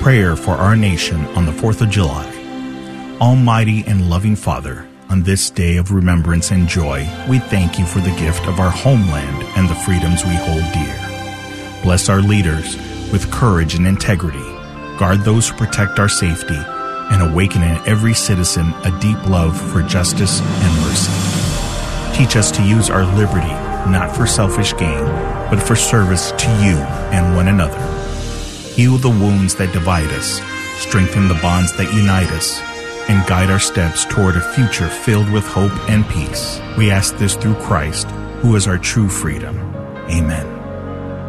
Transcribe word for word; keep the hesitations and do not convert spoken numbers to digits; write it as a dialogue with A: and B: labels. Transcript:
A: Prayer for our nation on the fourth of July. Almighty and loving Father, on this day of remembrance and joy, we thank you for the gift of our homeland and the freedoms we hold dear. Bless our leaders with courage and integrity. Guard those who protect our safety, and awaken in every citizen a deep love for justice and mercy. Teach us to use our liberty not for selfish gain, but for service to you and one another. Heal the wounds that divide us, strengthen the bonds that unite us, and guide our steps toward a future filled with hope and peace. We ask this through Christ, who is our true freedom. Amen.